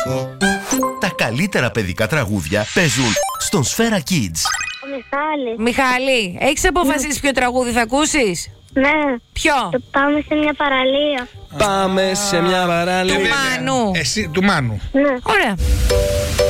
Τα καλύτερα παιδικά τραγούδια παίζουν στον Σφαίρα Kids. Ο Μιχάλης. Μιχάλη, έχεις αποφασίσει ποιο τραγούδι θα ακούσεις? Ναι. Ποιο? Το πάμε σε μια παραλία. Πάμε σε μια παραλία. Του Μάνου. Εσύ, του Μάνου. Ναι. Ωραία.